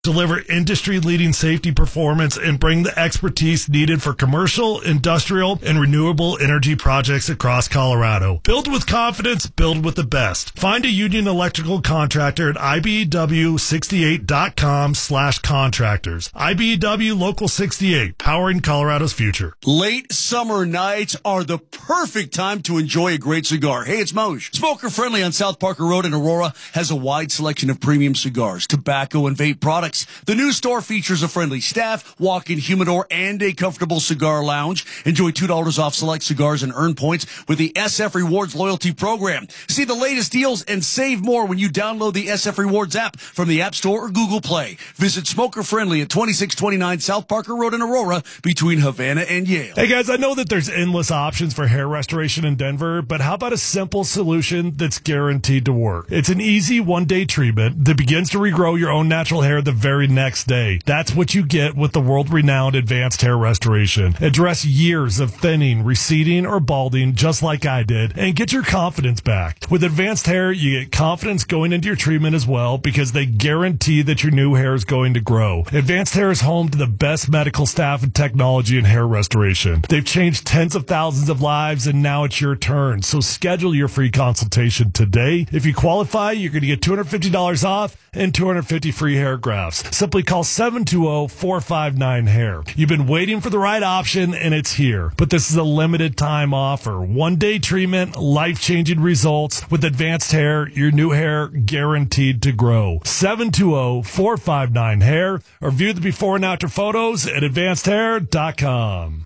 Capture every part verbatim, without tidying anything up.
deliver industry-leading safety performance, and bring the expertise needed for commercial, industrial, and renewable energy projects across Colorado. Build with confidence, build with the best. Find a Union Electrical contractor at I B E W sixty-eight dot com slash contractors. I B E W Local sixty-eight, powering Colorado's future. Late summer nights are the perfect time to enjoy a great cigar. Hey, it's Moj. Smoker Friendly on South Parker Road in Aurora has a wide selection of premium cigars, tobacco, and vape products. The new store features a friendly staff, walk-in humidor, and a comfortable cigar lounge. Enjoy two dollars off select cigars and earn points with the S F Rewards loyalty program. See the latest deals and save more when you download the S F Rewards app from the App Store or Google Play. Visit Smoker Friendly at twenty-six twenty-nine South Parker Road in Aurora between Havana and Yale. Hey guys, I know that there's endless options for hair restoration in Denver, but how about a simple solution that's guaranteed to work? It's an easy one-day treatment that begins to regrow your own natural hair the very next day. That's what you get with the world-renowned Advanced Hair Restoration. Address years of thinning, receding, or balding just like I did, and get your confidence back. With Advanced Hair, you get confidence going into your treatment as well because they guarantee that your new hair is going to grow. Advanced Hair is home to the best medical staff and technology in hair restoration. They've changed tens of thousands of lives, and now it's your turn. So schedule your free consultation today. If you qualify, you're going to get two hundred fifty dollars off and two hundred fifty free hair grafts. Simply call seven two zero, four five nine, hair. You've been waiting for the right option, and it's here. But this is a limited time offer. One-day treatment, life-changing results. With Advanced Hair, your new hair guaranteed to grow. seven two zero, four five nine, hair, or view the before and after photos at advanced hair dot com.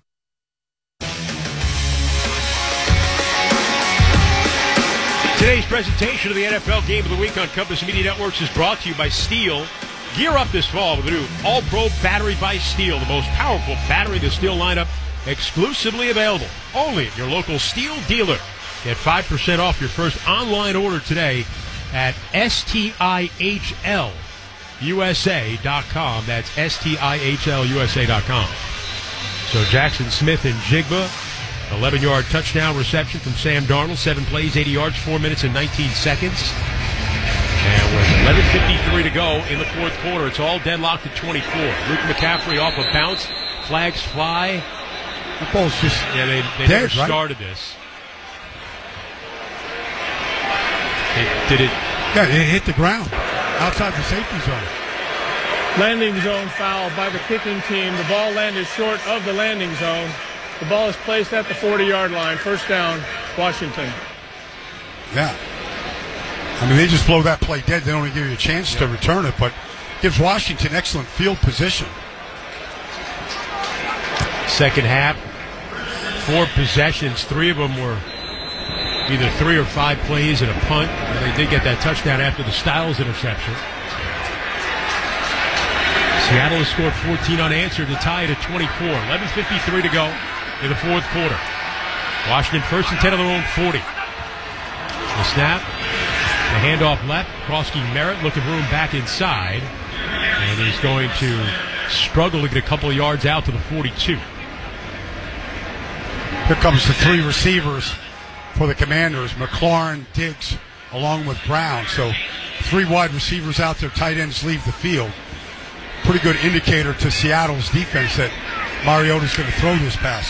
Today's presentation of the N F L Game of the Week on Compass Media Networks is brought to you by Steel. Gear up this fall with the new All-Pro Battery by Steel, the most powerful battery in the Steel lineup, exclusively available only at your local Steel dealer. Get five percent off your first online order today at S T I H L U S A dot com. That's S T I H L U S A dot com. So Jackson Smith and Jigba, eleven-yard touchdown reception from Sam Darnold. Seven plays, eighty yards, four minutes and nineteen seconds. And with eleven fifty-three to go in the fourth quarter, it's all deadlocked at twenty-four. Luke McCaffrey off a bounce. Flags fly. The ball's just Yeah, they, they dead, never right? started this. It, did it? Yeah, it hit the ground outside the safety zone. Landing zone foul by the kicking team. The ball landed short of the landing zone. The ball is placed at the forty-yard line. First down, Washington. Yeah. I mean, they just blow that play dead. They don't even give you a chance yeah. to return it, but gives Washington excellent field position. Second half, four possessions. Three of them were either three or five plays and a punt. And they did get that touchdown after the Styles interception. Seattle has scored fourteen unanswered to tie it at twenty-four. eleven fifty-three to go in the fourth quarter. Washington first and ten on their own forty. The snap, the handoff left. Krosky Merritt looking for him back inside. And he's going to struggle to get a couple of yards out to the forty-two. Here comes the three receivers for the Commanders. McLaurin, Diggs, along with Brown. So three wide receivers out there. Tight ends leave the field. Pretty good indicator to Seattle's defense that Mariota's going to throw this pass.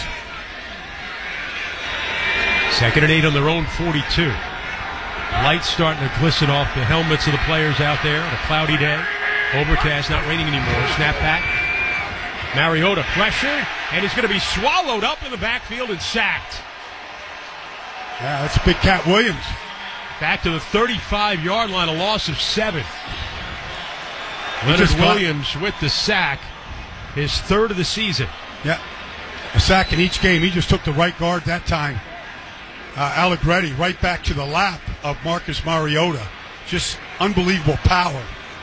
Second and eight on their own forty-two. Lights starting to glisten off the helmets of the players out there on a cloudy day. Overcast, not raining anymore. Snap back. Mariota pressured, and he's going to be swallowed up in the backfield and sacked. Yeah, that's Big Cat Williams. Back to the thirty-five-yard line, a loss of seven. Leonard just Williams got, with the sack, his third of the season. Yeah, a sack in each game. He just took the right guard that time. Uh, Allegretti right back to the lap of Marcus Mariota. Just unbelievable power.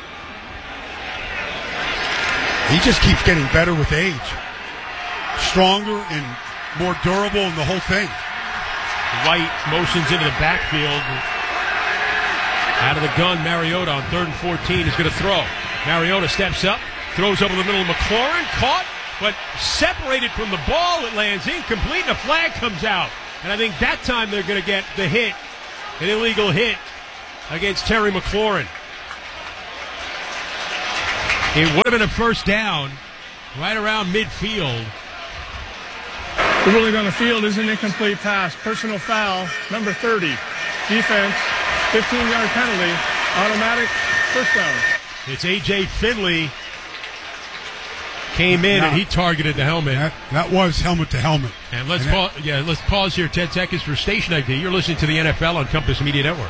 He just keeps getting better with age. Stronger and more durable and the whole thing. White motions into the backfield. Out of the gun, Mariota on third and fourteen is going to throw. Mariota steps up, throws over the middle of McLaurin, caught, but separated from the ball. It lands incomplete, and a flag comes out. And I think that time they're going to get the hit, an illegal hit against Terry McLaurin. It would have been a first down right around midfield. The ruling on the field is an incomplete pass. Personal foul, number thirty. Defense, fifteen-yard penalty. Automatic first down. It's A J Finley. Came in now, and he targeted the helmet. That, that was helmet to helmet. And let's and pa- yeah, let's pause here ten seconds for station I D. You're listening to the N F L on Compass Media Networks.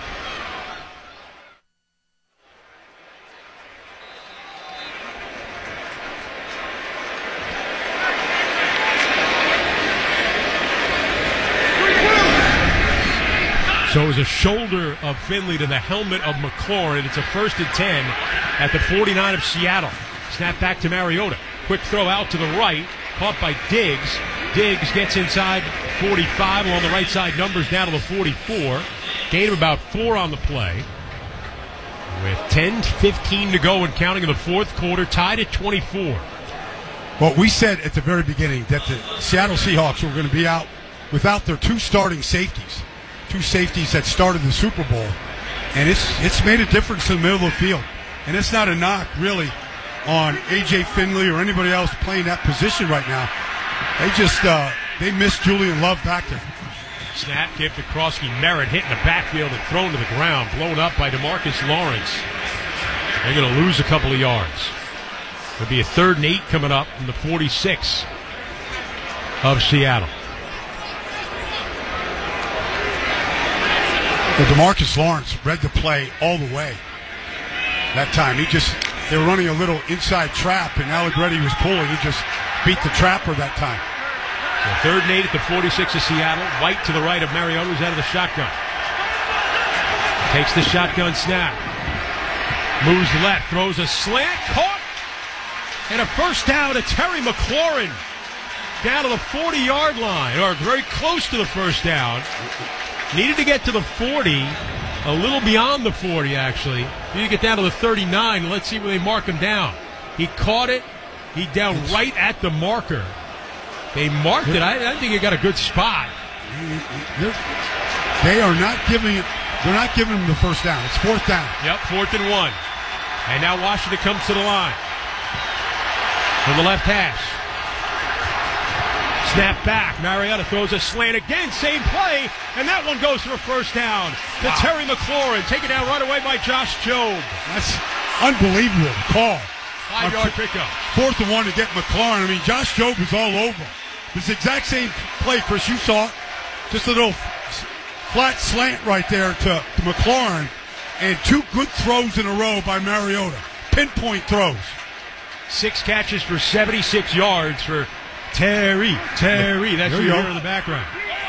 So it was a shoulder of Finley to the helmet of McLaurin. It's a first and ten at the forty-nine of Seattle. Snap back to Mariota. Quick throw out to the right. Caught by Diggs. Diggs gets inside forty-five along the right side. Numbers down to the forty-four. Gain of about four on the play. With ten fifteen to go and counting in the fourth quarter. Tied at twenty-four. Well, we said at the very beginning that the Seattle Seahawks were going to be out without their two starting safeties. Two safeties that started the Super Bowl. And it's it's made a difference in the middle of the field. And it's not a knock, really, on A J Finley or anybody else playing that position right now. They just, uh, they miss Julian Love back there. Snap, give to Krosky Merritt, hitting the backfield and thrown to the ground. Blown up by DeMarcus Lawrence. They're going to lose a couple of yards. There'll be a third and eight coming up from the forty-six of Seattle. Well, DeMarcus Lawrence read the play all the way that time. He just, they were running a little inside trap, and Allegretti was pulling. He just beat the trapper that time. So third and eight at the forty-six of Seattle. White to the right of Mariota, who's out of the shotgun. Takes the shotgun snap. Moves left, throws a slant, caught, and a first down to Terry McLaurin. Down to the forty-yard line, or very close to the first down. Needed to get to the forty, a little beyond the forty, actually. Needed to get down to the thirty-nine. Let's see where they mark him down. He caught it. He down right at the marker. They marked it. I, I think he got a good spot. They are not giving it. They're not giving him the first down. It's fourth down. Yep, fourth and one. And now Washington comes to the line. From the left hash. Snap back. Mariota throws a slant again. Same play. And that one goes for a first down to wow. Terry McLaurin. Taken down right away by Josh Jobe. That's unbelievable call. Five-yard pickup. Fourth and one to get McLaurin. I mean, Josh Jobe is all over. It's the exact same play, Chris. You saw it. Just a little flat slant right there to, to McLaurin. And two good throws in a row by Mariota. Pinpoint throws. Six catches for seventy-six yards for Terry. Terry. That's what you hear in the background.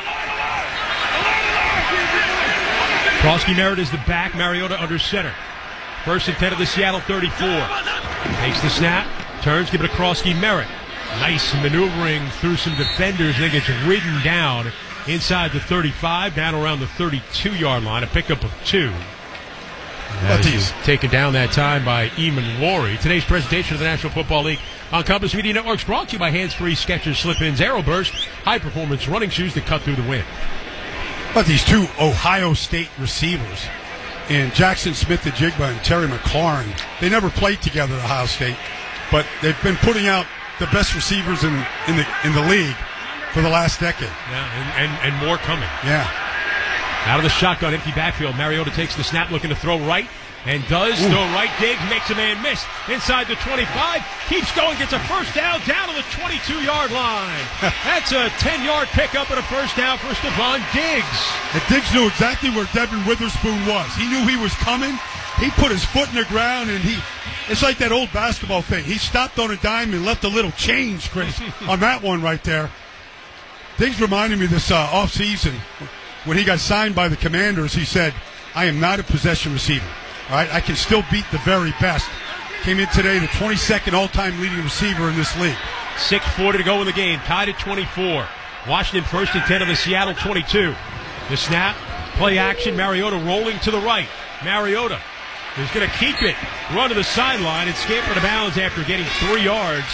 Krosky Merritt is the back. Mariota under center. First and ten of the Seattle thirty-four. Takes the snap. Turns. Give it to Krosky Merritt. Nice maneuvering through some defenders. Then gets ridden down inside the thirty-five. Down around the thirty-two-yard line. A pickup of two. That is taken down that time by Eamon Laurie. Today's presentation of the National Football League on Compass Media Networks brought to you by Hands-Free Skechers Slip-Ins Aeroburst, high-performance running shoes that cut through the wind. But these two Ohio State receivers, and Jackson Smith-Njigba and Terry McLaurin, they never played together at Ohio State, but they've been putting out the best receivers in, in the in the league for the last decade. Yeah, and, and, and more coming. Yeah. Out of the shotgun, empty backfield. Mariota takes the snap, looking to throw right, and does. Ooh. Throw right. Diggs makes a man miss. Inside the twenty-five, keeps going, gets a first down, down to the twenty-two-yard line. That's a ten-yard pickup and a first down for Stephon Diggs. And Diggs knew exactly where Devin Witherspoon was. He knew he was coming. He put his foot in the ground, and he, it's like that old basketball thing. He stopped on a dime and left a little change, Chris, on that one right there. Diggs reminded me this uh, offseason. When he got signed by the Commanders, he said, I am not a possession receiver. All right, I can still beat the very best. Came in today the twenty-second all-time leading receiver in this league. six forty to go in the game, tied at twenty-four. Washington first and ten of the Seattle twenty-two. The snap, play action, Mariota rolling to the right. Mariota is going to keep it, run to the sideline, and scamper to bounds after getting three yards.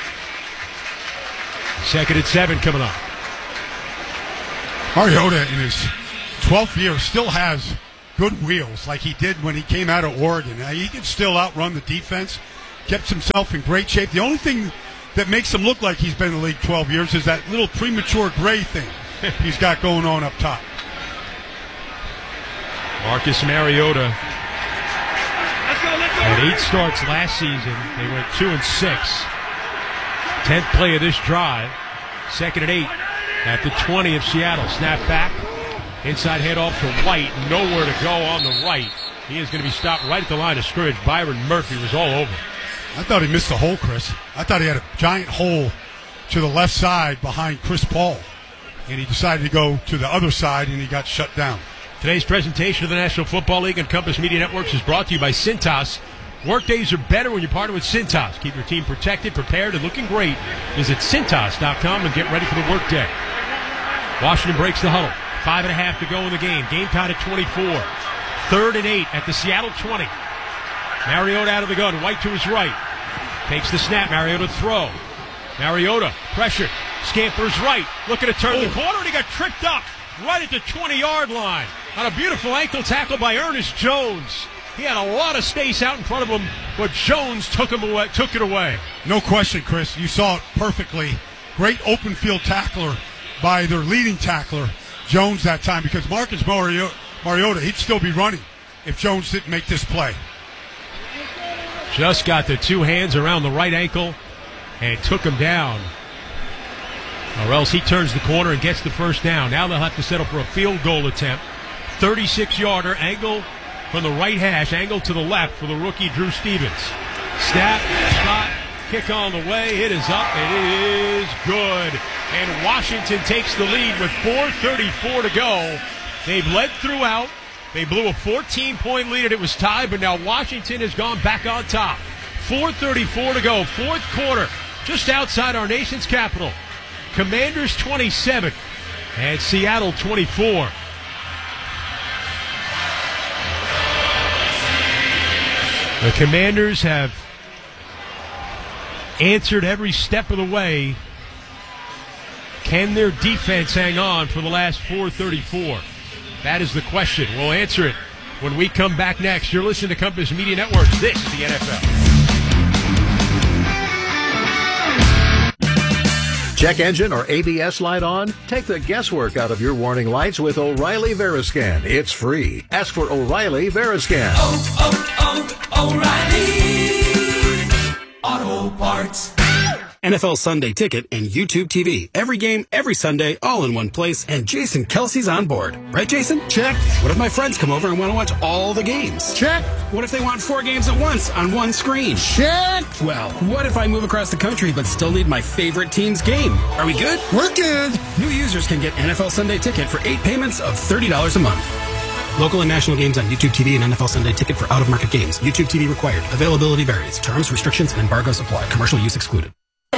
Second and seven coming up. Mariota, in his twelfth year, still has good wheels like he did when he came out of Oregon. Now, he can still outrun the defense. kept himself in great shape. The only thing that makes him look like he's been in the league twelve years is that little premature gray thing he's got going on up top. Marcus Mariota had eight starts last season. They went two and six. Tenth play of this drive. Second and eight at the twenty of Seattle. Snap back. Inside handoff to White. Nowhere to go on the right. He is going to be stopped right at the line of scrimmage. Byron Murphy was all over. I thought he missed the hole, Chris. I thought he had a giant hole to the left side behind Chris Paul. And he decided to go to the other side, and he got shut down. Today's presentation of the National Football League and Compass Media Networks is brought to you by Cintas. Workdays are better when you partner with Cintas. Keep your team protected, prepared, and looking great. Visit Cintas dot com and get ready for the workday. Washington breaks the huddle. Five and a half to go in the game. Game tied at twenty-four. Third and eight at the Seattle twenty. Mariota out of the gun. White to his right. Takes the snap. Mariota throw. Mariota, pressure. Scampers right. Looking to turn oh. the corner, and he got tripped up right at the twenty-yard line. On a beautiful ankle tackle by Ernest Jones. He had a lot of space out in front of him, but Jones took him away, took it away. No question, Chris. You saw it perfectly. Great open field tackler by their leading tackler, Jones, that time, because Marcus Mariota, Mariota, he'd still be running if Jones didn't make this play. Just got the two hands around the right ankle and took him down. Or else he turns the corner and gets the first down. Now they'll have to settle for a field goal attempt. thirty-six-yarder, angle from the right hash, angle to the left for the rookie Drew Stevens. Snap, shot, kick on the way. It is up. It is good. And Washington takes the lead with four thirty-four to go. They've led throughout. They blew a fourteen-point lead and it was tied, but now Washington has gone back on top. four thirty-four to go. Fourth quarter, just outside our nation's capital. Commanders twenty-seven and Seattle twenty-four. The Commanders have answered every step of the way. Can their defense hang on for the last four thirty-four? That is the question. We'll answer it when we come back next. You're listening to Compass Media Networks. This is the N F L. Check engine or A B S light on? Take the guesswork out of your warning lights with O'Reilly Veriscan. It's free. Ask for O'Reilly Veriscan. Oh, oh, oh, O'Reilly Auto Parts. N F L Sunday Ticket and YouTube T V. Every game, every Sunday, all in one place, and Jason Kelsey's on board. Right, Jason? Check. What if my friends come over and want to watch all the games? Check. What if they want four games at once on one screen? Check. Well, what if I move across the country but still need my favorite team's game? Are we good? We're good. New users can get N F L Sunday Ticket for eight payments of thirty dollars a month. Local and national games on YouTube T V and N F L Sunday Ticket for out-of-market games. YouTube T V required. Availability varies. Terms, restrictions, and embargoes apply. Commercial use excluded.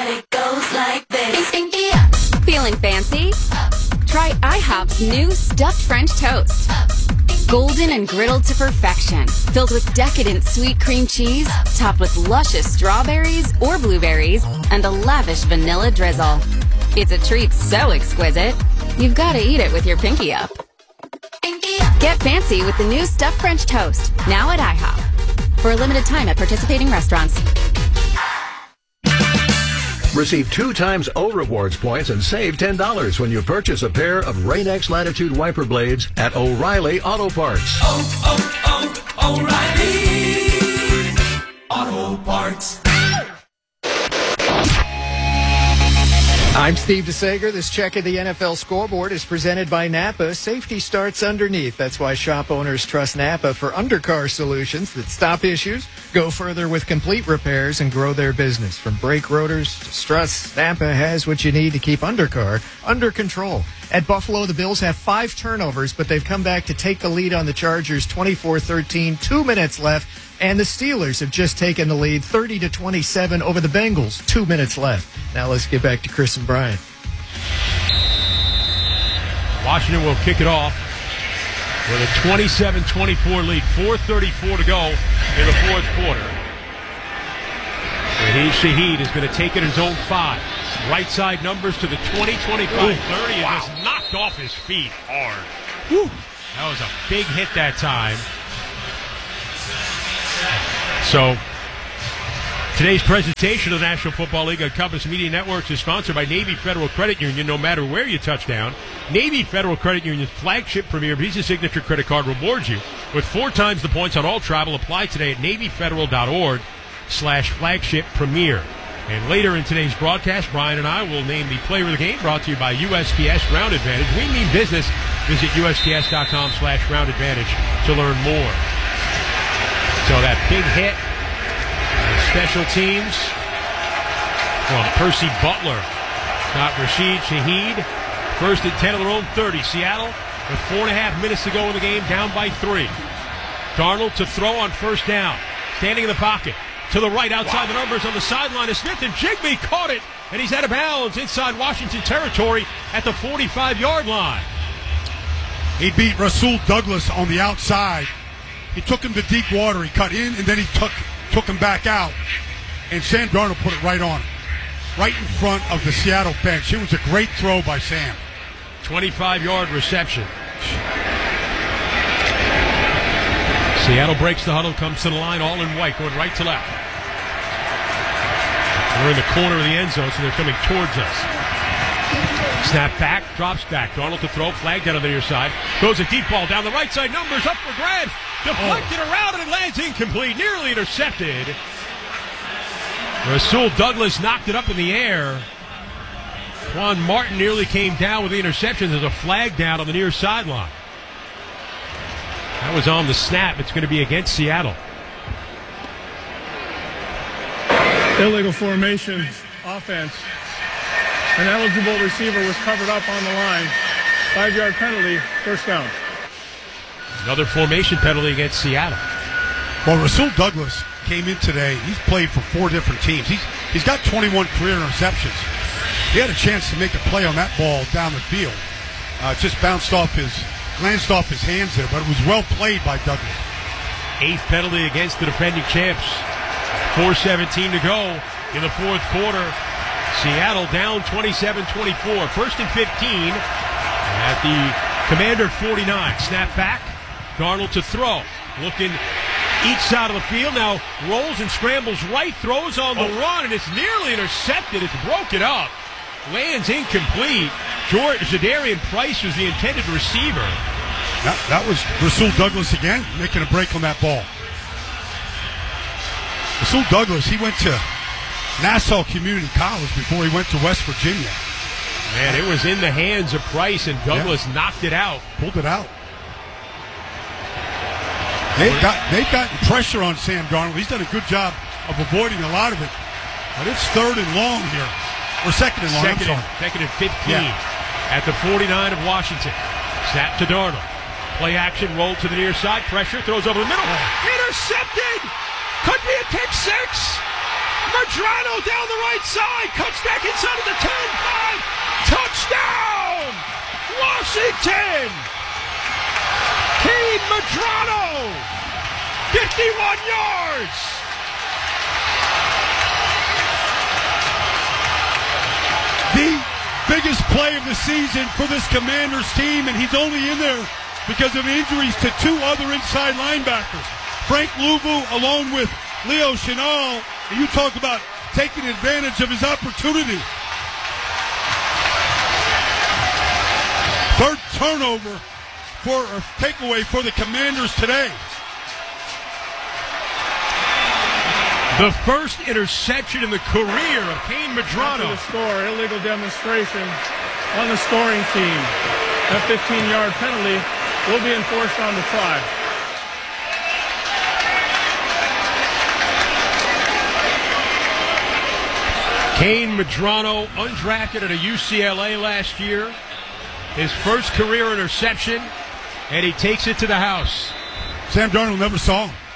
Feeling fancy? Try IHOP's new stuffed French toast. Golden and griddled to perfection, filled with decadent sweet cream cheese, topped with luscious strawberries or blueberries, and a lavish vanilla drizzle. It's a treat so exquisite, you've got to eat it with your pinky up. Get fancy with the new stuffed French toast, now at IHOP. For a limited time at participating restaurants. Receive two times O Rewards points and save ten dollars when you purchase a pair of Rain-X Latitude wiper blades at O'Reilly Auto Parts. Oh, oh, oh, O'Reilly Auto Parts. I'm Steve DeSager. This check of the N F L scoreboard is presented by Napa. Safety starts underneath. That's why shop owners trust Napa for undercar solutions that stop issues, go further with complete repairs, and grow their business. From brake rotors to struts, Napa has what you need to keep undercar under control. At Buffalo, the Bills have five turnovers, but they've come back to take the lead on the Chargers twenty-four thirteen. Two minutes left. And the Steelers have just taken the lead thirty to twenty-seven over the Bengals. Two minutes left. Now let's get back to Chris and Brian. Washington will kick it off with a twenty-seven twenty-four lead. four thirty-four to go in the fourth quarter. And he's Shaheed is going to take it in zone five. Right side numbers to the twenty, twenty-five, thirty. Wow. And just knocked off his feet hard. Whew. That was a big hit that time. So, Today's presentation of the National Football League on Compass Media Networks is sponsored by Navy Federal Credit Union. No matter where you touch down, Navy Federal Credit Union's flagship premier Visa Signature credit card rewards you with four times the points on all travel. Apply today at NavyFederal.org slash flagship premier. And later in today's broadcast, Brian and I will name the player of the game, brought to you by U S P S Ground Advantage. We mean business. Visit U S P S dot com slash ground advantage to learn more. So that big hit, special teams from Percy Butler. Got Rashid Shaheed. First and ten of their own thirty. Seattle with four and a half minutes to go in the game, down by three. Darnold to throw on first down. Standing in the pocket. To the right, outside wow. the numbers on the sideline is Smith, and Jigbee caught it, and he's out of bounds inside Washington territory at the forty-five-yard line. He beat Rasul Douglas on the outside. He took him to deep water. He cut in, and then he took took him back out. And Sam Darnold put it right on him, right in front of the Seattle bench. It was a great throw by Sam. twenty-five-yard reception. Seattle breaks the huddle, comes to the line, all in white, going right to left. We're in the corner of the end zone, so they're coming towards us. Snap back, drops back. Darnold to throw, flag down on the near side. Goes a deep ball down the right side, numbers up for grabs. Deflected oh. around, and it lands incomplete, nearly intercepted. Rasul Douglas knocked it up in the air. Quan Martin nearly came down with the interception. There's a flag down on the near sideline. That was on the snap. It's going to be against Seattle. Illegal formation offense. An eligible receiver was covered up on the line. Five-yard penalty, first down. Another formation penalty against Seattle. Well, Rasul Douglas came in today. He's played for four different teams. He's He's got twenty-one career interceptions. He had a chance to make a play on that ball down the field. Uh, just bounced off his... glanced off his hands there, but it was well played by Douglas. Eighth penalty against the defending champs. four seventeen to go in the fourth quarter. Seattle down twenty-seven twenty-four. First and fifteen at the Commander forty-nine. Snap back. Darnold to throw. Looking each side of the field. Now rolls and scrambles right. Throws on the oh. run, and it's nearly intercepted. It's broken up. Lands incomplete. George Zadarian Price was the intended receiver. That, that was Rasul Douglas again, making a break on that ball. Rasul Douglas, he went to Nassau Community College before he went to West Virginia. Man, it was in the hands of Price, and Douglas yeah. knocked it out. Pulled it out. They've, got, they've gotten pressure on Sam Darnold. He's done a good job of avoiding a lot of it. But it's third and long here. Or second and long, second I'm and, sorry. Second and fifteen yeah. at the forty-nine of Washington. Snap to Darnold. Play action, roll to the near side. Pressure, throws over the middle. Oh. Intercepted! Could be a pick six. Medrano down the right side. Cuts back inside of the ten. Five. Touchdown! Washington! Kane Medrano! fifty-one yards! The biggest play of the season for this Commanders team, and he's only in there because of injuries to two other inside linebackers. Frank Louvu along with Leo Chenal, and you talk about taking advantage of his opportunity. Third turnover for a takeaway for the Commanders today. The first interception in the career of Kane Medrano. After the score, illegal demonstration on the scoring team. That fifteen-yard penalty will be enforced on the try. Kane Medrano, undrafted at a U C L A last year. His first career interception, and he takes it to the house. Sam Darnold never saw him.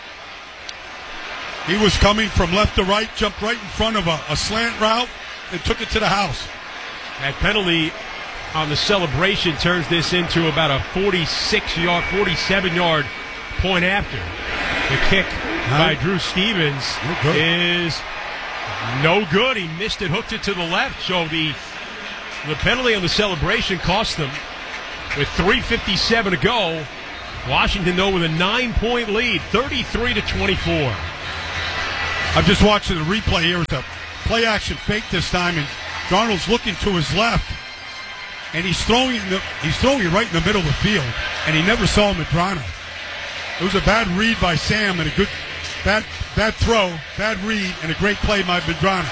He was coming from left to right, jumped right in front of a, a slant route, and took it to the house. That penalty on the celebration turns this into about a forty-six-yard, forty-seven-yard point after. The kick no. by Drew Stevens no is no good. He missed it, hooked it to the left. So the the penalty on the celebration cost them with three fifty-seven to go. Washington, though, with a nine-point lead, thirty-three to twenty-four. I'm just watching the replay here with the play action fake this time, and Darnold's looking to his left, and he's throwing it in the, he's throwing it right in the middle of the field, and he never saw Medrano. It was a bad read by Sam and a good bad bad throw, bad read, and a great play by Medrano.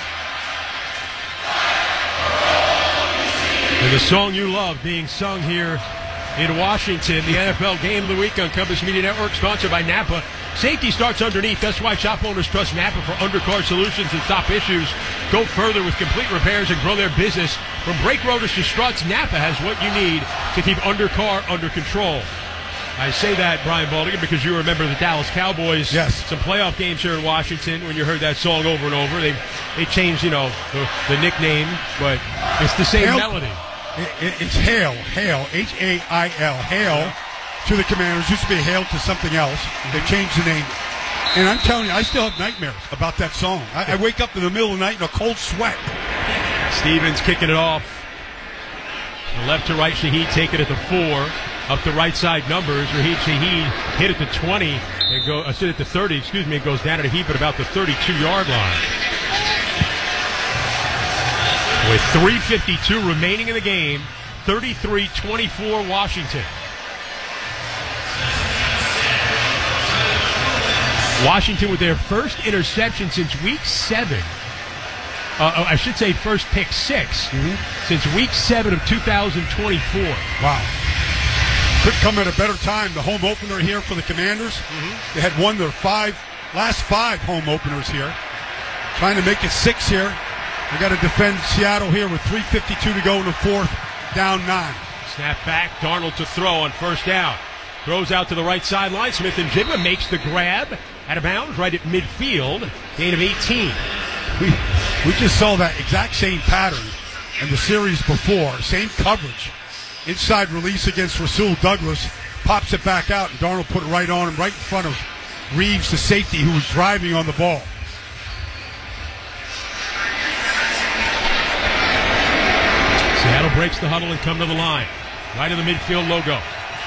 And the song you love being sung here in Washington, the N F L Game of the Week on Compass Media Network, sponsored by Napa. Safety starts underneath. That's why shop owners trust Napa for undercar solutions and stop issues. Go further with complete repairs and grow their business. From brake rotors to struts, Napa has what you need to keep undercar under control. I say that, Brian Baldigan, because you remember the Dallas Cowboys. Yes. Some playoff games here in Washington when you heard that song over and over. They they changed, you know, the, the nickname, but it's the same Hail, melody. It, it, it's Hail, Hail, H A I L, Hail yeah. to the Commanders. Used to be Hail to something else. They changed the name. And I'm telling you, I still have nightmares about that song. I, I wake up in the middle of the night in a cold sweat. Stevens kicking it off. Left to right, Shaheed taking it to four. Up to right side numbers. Raheem Shaheed hit it to twenty. And go, uh, hit it to thirty, excuse me. It goes down at a heap at about the thirty-two-yard line. With three fifty-two remaining in the game, thirty-three twenty-four Washington. Washington with their first interception since week seven. Uh, I should say first pick six mm-hmm. since week seven of two thousand twenty-four. Wow. Could come at a better time. The home opener here for the Commanders. Mm-hmm. They had won their five last five home openers here. Trying to make it six here. They got to defend Seattle here with three fifty-two to go in the fourth. Down nine. Snap back. Darnold to throw on first down. Throws out to the right sideline. Smith-Njigba makes the grab. Out of bounds right at midfield. Gain of eighteen. We, we just saw that exact same pattern in the series before. Same coverage. Inside release against Rasul Douglas. Pops it back out, and Darnold put it right on him, right in front of Reeves, the safety, who was driving on the ball. Seattle breaks the huddle and come to the line. Right in the midfield logo.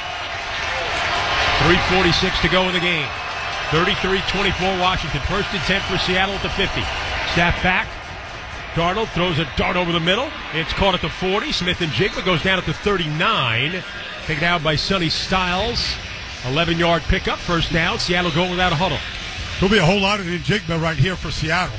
three forty-six to go in the game. thirty-three twenty-four Washington. First and ten for Seattle at the fifty. Snap back. Darnold throws a dart over the middle. It's caught at the forty. Smith-Njigba goes down at the thirty-nine. Picked out by Sonny Styles. eleven-yard pickup. First down. Seattle going without a huddle. There'll be a whole lot of Njigba right here for Seattle.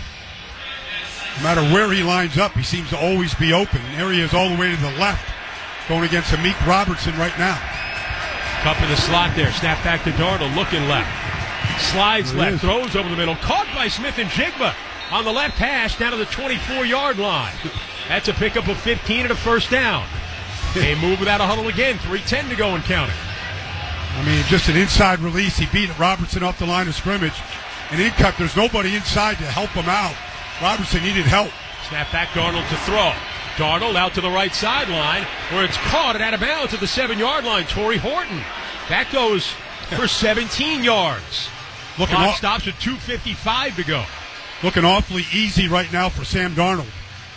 No matter where he lines up, he seems to always be open. There he is all the way to the left, going against Amik Robertson right now. Cup in the slot there. Snap back to Darnold. Looking left. Slides there left. Throws over the middle. Caught by Smith-Njigba. On the left hash, down to the twenty-four-yard line. That's a pickup of fifteen and a first down. They move without a huddle again. three ten to go and counting. I mean, just an inside release. He beat Robertson off the line of scrimmage. And in cut, there's nobody inside to help him out. Robertson needed help. Snap back, Darnold to throw. Darnold out to the right sideline, where it's caught and out of bounds at the seven-yard line. Torrey Horton. That goes for seventeen yards. Looking Clock off- stops at two fifty-five to go. Looking awfully easy right now for Sam Darnold.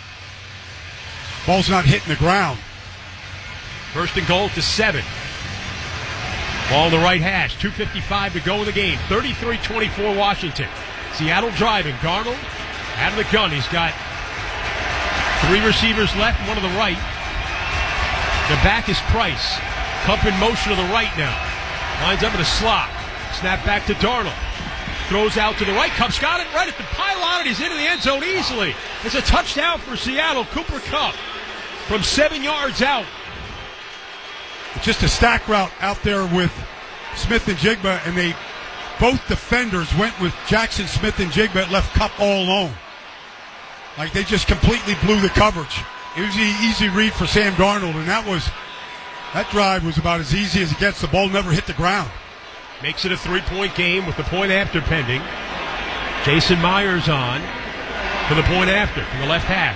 Ball's not hitting the ground. First and goal to seven. Ball in the right hash. two fifty-five to go in the game. thirty-three twenty-four Washington. Seattle driving. Darnold out of the gun. He's got three receivers left and one to the right. The back is Price. Cup in motion to the right now. Lines up in a slot. Snap back to Darnold. Throws out to the right. Kupp's got it right at the pylon, and he's into the end zone easily. It's a touchdown for Seattle. Cooper Kupp from seven yards out. Just a stack route out there with Smith-Njigba, and they both defenders went with Jackson Smith-Njigba and left Kupp all alone. Like they just completely blew the coverage. It was an easy read for Sam Darnold, and that was that drive was about as easy as it gets. The ball never hit the ground. Makes it a three-point game with the point after pending. Jason Myers on for the point after from the left hash.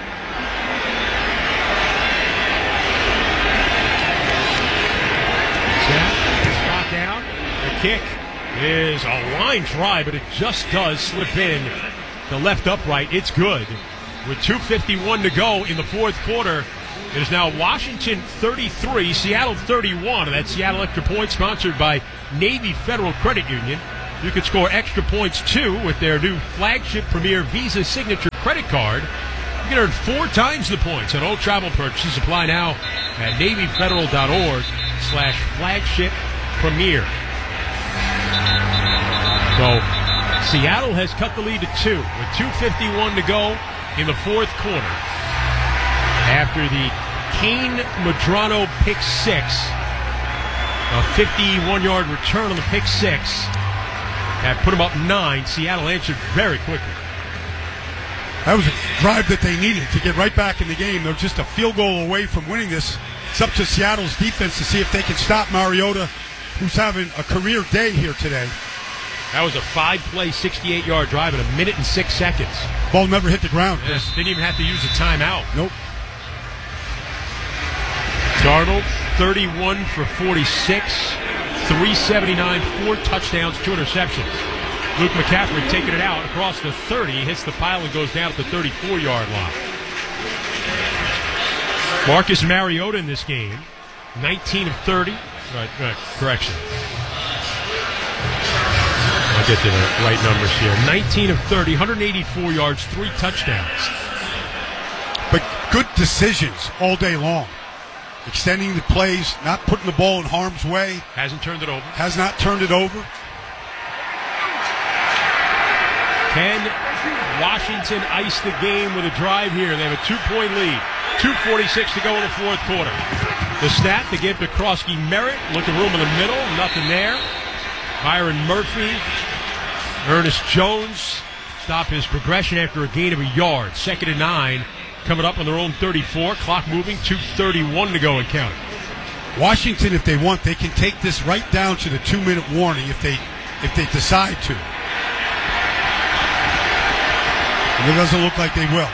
Snap, spot down. The kick is a line drive, but it just does slip in the left upright. It's good. With two fifty-one to go in the fourth quarter, it is now Washington thirty-three, Seattle thirty-one. And that Seattle Extra Point sponsored by Navy Federal Credit Union. You can score extra points, too, with their new flagship Premier Visa Signature credit card. You can earn four times the points on all travel purchases. Apply now at NavyFederal.org slash flagship premier. So, Seattle has cut the lead to two with two fifty-one to go in the fourth quarter. After the Kane Medrano pick six, a fifty-one-yard return on the pick six, that put them up nine. Seattle answered very quickly. That was a drive that they needed to get right back in the game. They're just a field goal away from winning this. It's up to Seattle's defense to see if they can stop Mariota, who's having a career day here today. That was a five-play, sixty-eight-yard drive in a minute and six seconds. Ball never hit the ground. Yes, didn't even have to use a timeout. Nope. Darnold, thirty-one for forty-six, three seventy-nine, four touchdowns, two interceptions. Luke McCaffrey taking it out across the thirty, hits the pile and goes down at the thirty-four-yard line. Marcus Mariota in this game, nineteen of thirty. Right, right, correction. I'll get to the right numbers here. nineteen of thirty, one eighty-four yards, three touchdowns. But good decisions all day long. Extending the plays, not putting the ball in harm's way. Hasn't turned it over. Has not turned it over. Can Washington ice the game with a drive here? They have a two-point lead. two forty-six to go in the fourth quarter. The snap, they give to Krosky Merritt. Looking room in the middle, nothing there. Byron Murphy, Ernest Jones stop his progression after a gain of a yard. Second and nine, coming up on their own thirty-four. Clock moving, two thirty-one to go and count. Washington, if they want, they can take this right down to the two-minute warning if they if they decide to. And it doesn't look like they will.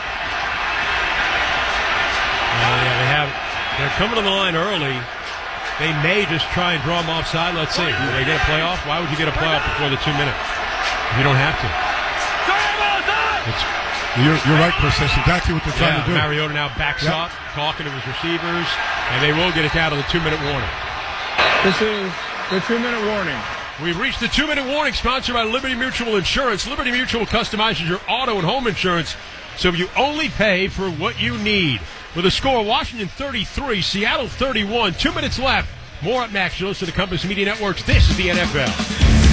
Uh, yeah, they have. They're coming to the line early. They may just try and draw them offside. Let's see. Will they get a playoff? Why would you get a playoff before the two minutes? You don't have to. It's, you're, you're right, Chris. That's exactly what they're trying yeah, to do. Mariota now backs yep. up, talking to his receivers, and they will get it down to the two-minute warning. This is the two-minute warning. We've reached the two-minute warning, sponsored by Liberty Mutual Insurance. Liberty Mutual customizes your auto and home insurance so you only pay for what you need. With a score, Washington thirty-three, Seattle thirty-one. Two minutes left. More at Max. You're listening to the Compass Media Networks. This is the N F L.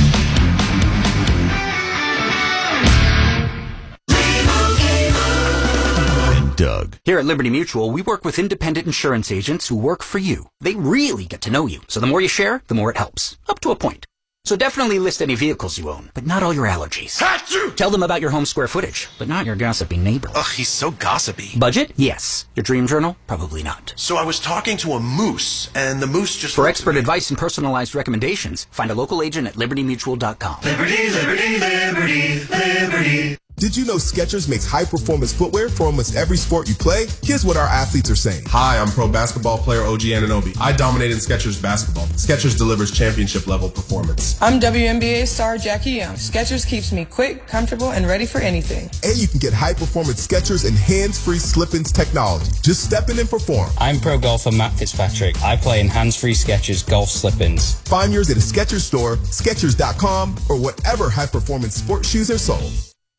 Doug. Here at Liberty Mutual, we work with independent insurance agents who work for you. They really get to know you, so the more you share, the more it helps. Up to a point. So definitely list any vehicles you own, but not all your allergies. Achoo! Tell them about your home square footage, but not your gossipy neighbor. Ugh, he's so gossipy. Budget? Yes. Your dream journal? Probably not. So I was talking to a moose, and the moose just... For expert advice and personalized recommendations, find a local agent at liberty mutual dot com. Liberty, liberty, liberty, liberty. Did you know Skechers makes high-performance footwear for almost every sport you play? Here's what our athletes are saying. Hi, I'm pro basketball player O G Anunoby. I dominated Skechers basketball. Skechers delivers championship-level performance. I'm W N B A star Jackie Young. Skechers keeps me quick, comfortable, and ready for anything. And you can get high-performance Skechers and hands-free slip-ins technology. Just step in and perform. I'm pro golfer Matt Fitzpatrick. I play in hands-free Skechers golf slip-ins. Find yours at a Skechers store, Skechers dot com, or whatever high-performance sports shoes are sold.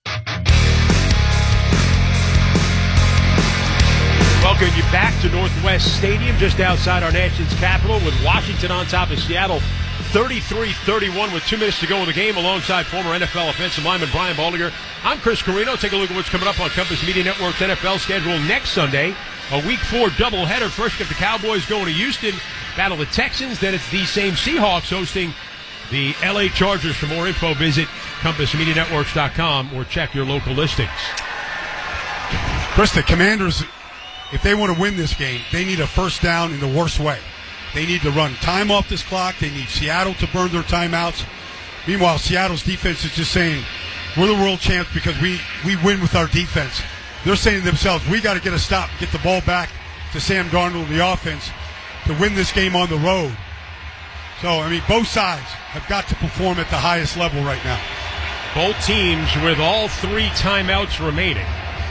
Welcome you back to Northwest Stadium, just outside our nation's capital, with Washington on top of Seattle, thirty-three thirty-one with two minutes to go in the game, alongside former N F L offensive lineman Brian Baldinger. I'm Chris Carino. Take a look at what's coming up on Compass Media Network's N F L schedule next Sunday. A Week four doubleheader. First, get the Cowboys going to Houston, battle the Texans. Then it's the same Seahawks hosting the L A Chargers. For more info, visit compass media networks dot com or check your local listings. Chris, the Commanders, if they want to win this game, they need a first down in the worst way. They need to run time off this clock. They need Seattle to burn their timeouts. Meanwhile, Seattle's defense is just saying, we're the world champs because we, we win with our defense. They're saying to themselves, we got to get a stop, get the ball back to Sam Darnold and the offense to win this game on the road. So, I mean, both sides have got to perform at the highest level right now. Both teams with all three timeouts remaining.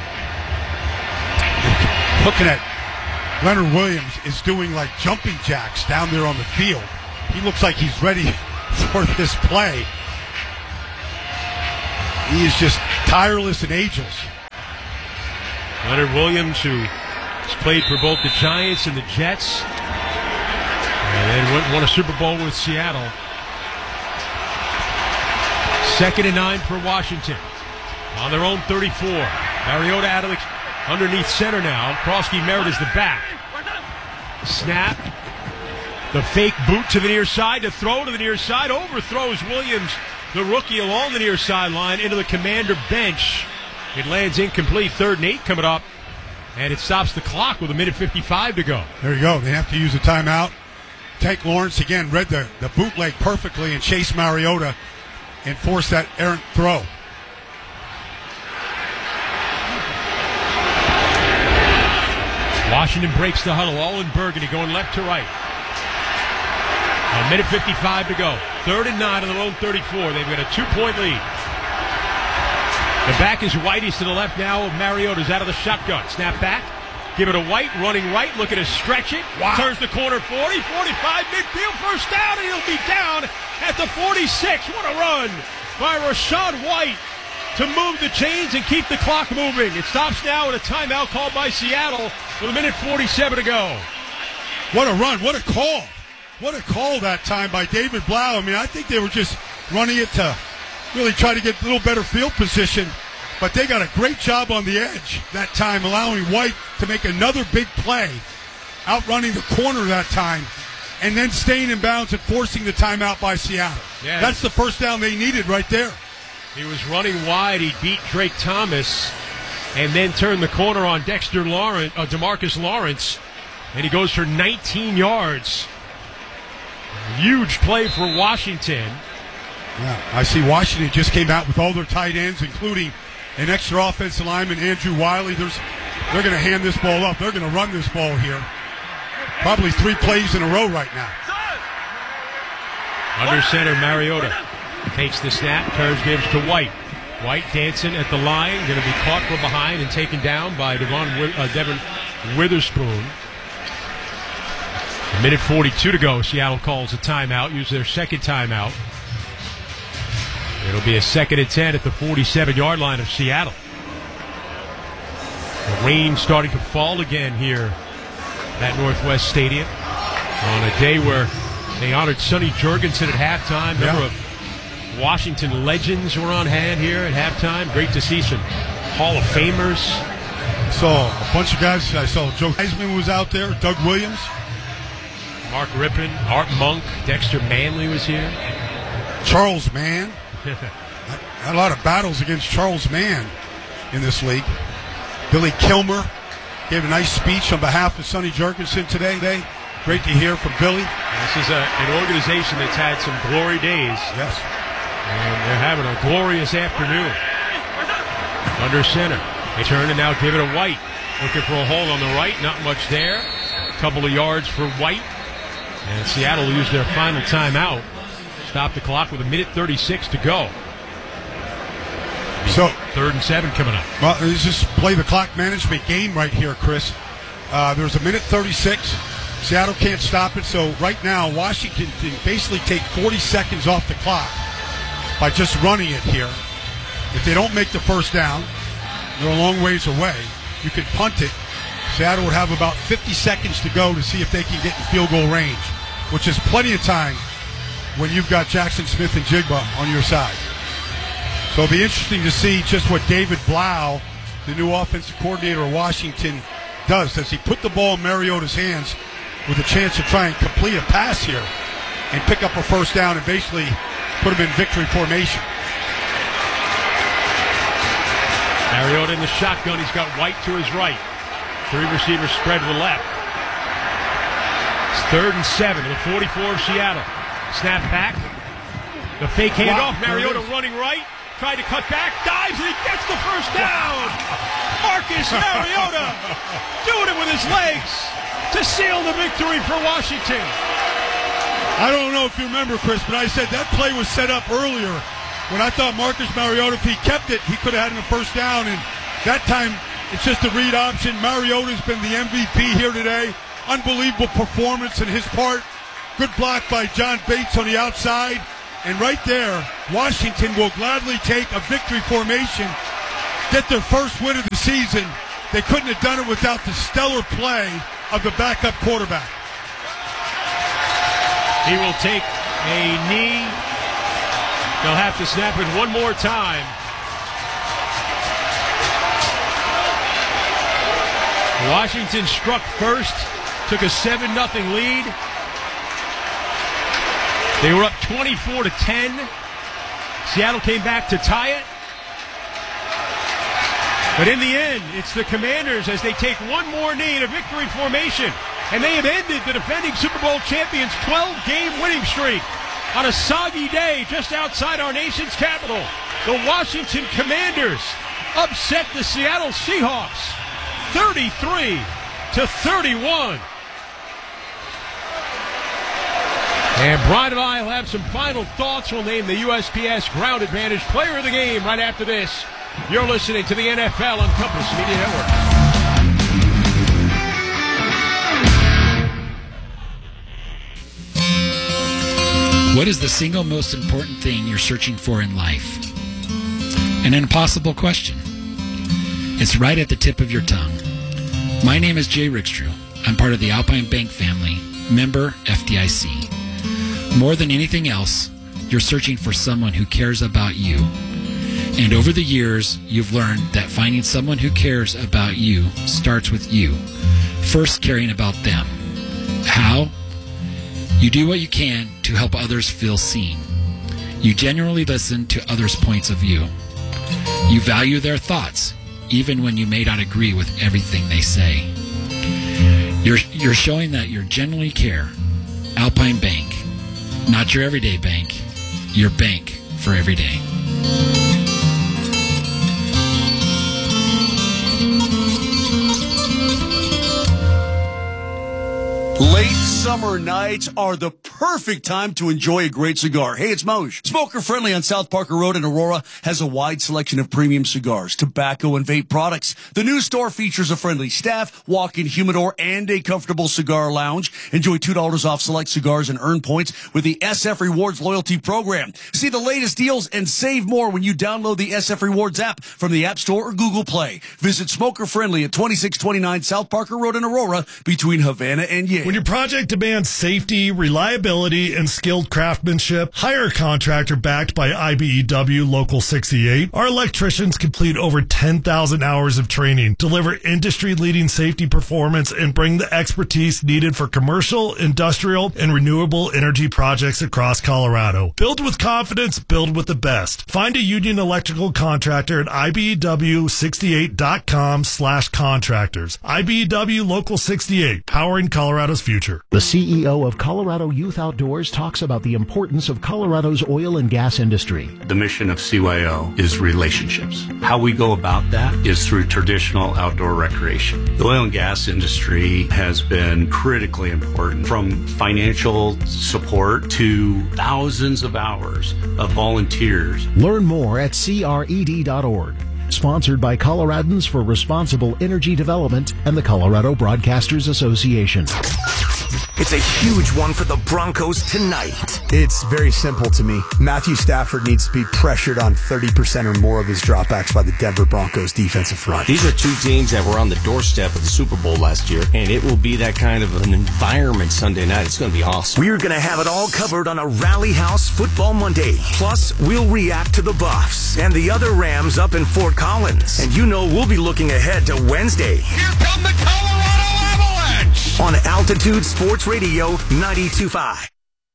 Looking at Leonard Williams is doing like jumping jacks down there on the field. He looks like he's ready for this play. He is just tireless and ageless. Leonard Williams, who has played for both the Giants and the Jets, and then went, won a Super Bowl with Seattle. Second and nine for Washington. On their own thirty-four. Mariota out of the, underneath center now. Krosky Merritt is the back. Snap. The fake boot to the near side. To throw to the near side. Overthrows Williams, the rookie, along the near sideline into the Commander bench. It lands incomplete. Third and eight coming up. And it stops the clock with a minute fifty-five to go. There you go. They have to use a timeout. Tank Lawrence, again, read the, the bootleg perfectly and chased Mariota and forced that errant throw. Washington breaks the huddle, all in burgundy, going left to right. A minute fifty-five to go. Third and nine on their own thirty-four. They've got a two-point lead. The back is Whitey's to the left now. Mariota's out of the shotgun. Snap back. Give it to White, running right, looking to stretch it. Wow. Turns the corner, forty, forty-five, midfield, first down, and he'll be down at the forty-six. What a run by Rachaad White to move the chains and keep the clock moving. It stops now with a timeout called by Seattle with a minute forty-seven to go. What a run. What a call. What a call that time by David Blau. I mean, I think they were just running it to really try to get a little better field position, but they got a great job on the edge that time, allowing White to make another big play, outrunning the corner that time, and then staying in bounds and forcing the timeout by Seattle. Yeah. That's the first down they needed right there. He was running wide. He beat Drake Thomas and then turned the corner on Dexter Lawrence, uh, DeMarcus Lawrence, and he goes for nineteen yards. Huge play for Washington. Yeah, I see Washington just came out with all their tight ends, including an extra offensive lineman, Andrew Wiley. There's, they're going to hand this ball up. They're going to run this ball here. Probably three plays in a row right now. Under center, Mariota takes the snap, turns, gives to White. White dancing at the line, going to be caught from behind and taken down by Devon, uh, Devin Witherspoon. A minute forty-two to go. Seattle calls a timeout, use their second timeout. It'll be a second and ten at the forty-seven-yard line of Seattle. The rain starting to fall again here at Northwest Stadium on a day where they honored Sonny Jurgensen at halftime. Yeah. Number of Washington legends were on hand here at halftime. Great to see some Hall of Famers. I saw a bunch of guys. I saw Joe Heisman was out there, Doug Williams, Mark Rippon, Art Monk, Dexter Manley was here. Charles Mann. Had a lot of battles against Charles Mann in this league. Billy Kilmer gave a nice speech on behalf of Sonny Jurgensen today. today. Great to hear from Billy. This is a, an organization that's had some glory days. Yes. And they're having a glorious afternoon. Under center. They turn and now give it to White. Looking for a hole on the right. Not much there. A couple of yards for White. And Seattle will use their final timeout. Stop the clock with a minute thirty-six to go. So third and seven coming up. Well, it's just play the clock management game right here, Chris. Uh, there's a minute thirty-six. Seattle can't stop it. So right now, Washington can basically take forty seconds off the clock by just running it here. If they don't make the first down, they're a long ways away. You could punt it. Seattle would have about fifty seconds to go to see if they can get in field goal range, which is plenty of time when you've got Jackson Smith and Jigba on your side. So it'll be interesting to see just what David Blau, the new offensive coordinator of Washington, does. Does he put the ball in Mariota's hands with a chance to try and complete a pass here and pick up a first down and basically put him in victory formation? Mariota in the shotgun. He's got White to his right. Three receivers spread to the left. It's third and seven to the forty-four of Seattle. Snap back. The fake handoff. Wow, Mariota running right. Tried to cut back. Dives and he gets the first down. Marcus Mariota doing it with his legs to seal the victory for Washington. I don't know if you remember, Chris, but I said that play was set up earlier when I thought Marcus Mariota, if he kept it, he could have had a first down. And that time, it's just a read option. Mariota's been the M V P here today. Unbelievable performance in his part. Good block by John Bates on the outside. And right there, Washington will gladly take a victory formation, get their first win of the season. They couldn't have done it without the stellar play of the backup quarterback. He will take a knee. They'll have to snap it one more time. Washington struck first, took a seven nothing lead. They were up twenty-four to ten. Seattle came back to tie it. But in the end, it's the Commanders as they take one more knee in a victory formation. And they have ended the defending Super Bowl champions' twelve-game winning streak on a soggy day just outside our nation's capital. The Washington Commanders upset the Seattle Seahawks thirty-three to thirty-one. And Brian and I will have some final thoughts. We'll name the U S P S Ground Advantage Player of the Game right after this. You're listening to the N F L on Compass Media Network. What is the single most important thing you're searching for in life? An impossible question. It's right at the tip of your tongue. My name is Jay Rickstrew. I'm part of the Alpine Bank family, member F D I C. More than anything else, you're searching for someone who cares about you. And over the years, you've learned that finding someone who cares about you starts with you, first caring about them. How? You do what you can to help others feel seen. You genuinely listen to others' points of view. You value their thoughts, even when you may not agree with everything they say. You're, you're showing that you genuinely care. Alpine Bank. Not your everyday bank. Your bank for every day. Late summer nights are the perfect time to enjoy a great cigar. Hey, it's Moj. Smoker Friendly on South Parker Road in Aurora has a wide selection of premium cigars, tobacco, and vape products. The new store features a friendly staff, walk-in humidor, and a comfortable cigar lounge. Enjoy two dollars off select cigars and earn points with the S F Rewards loyalty program. See the latest deals and save more when you download the S F Rewards app from the App Store or Google Play. Visit Smoker Friendly at twenty-six twenty-nine South Parker Road in Aurora between Havana and Yale. When your project demands safety, reliability, and skilled craftsmanship, hire a contractor backed by I B E W Local sixty-eight. Our electricians complete over ten thousand hours of training, deliver industry-leading safety performance, and bring the expertise needed for commercial, industrial, and renewable energy projects across Colorado. Build with confidence, build with the best. Find a union electrical contractor at I B E W sixty-eight dot com slash contractors. I B E W Local sixty-eight, powering Colorado's future. The C E O of Colorado Youth Outdoors talks about the importance of Colorado's oil and gas industry. The mission of C Y O is relationships. How we go about that is through traditional outdoor recreation. The oil and gas industry has been critically important, from financial support to thousands of hours of volunteers. Learn more at C R E D dot org. Sponsored by Coloradans for Responsible Energy Development and the Colorado Broadcasters Association. It's a huge one for the Broncos tonight. It's very simple to me. Matthew Stafford needs to be pressured on thirty percent or more of his dropbacks by the Denver Broncos defensive front. These are two teams that were on the doorstep of the Super Bowl last year, and it will be that kind of an environment Sunday night. It's going to be awesome. We're going to have it all covered on a Rally House Football Monday. Plus, we'll react to the Buffs and the other Rams up in Fort Collins. And you know we'll be looking ahead to Wednesday. Here come the Colorado Avalanche! On Altitude Sports Radio ninety-two point five.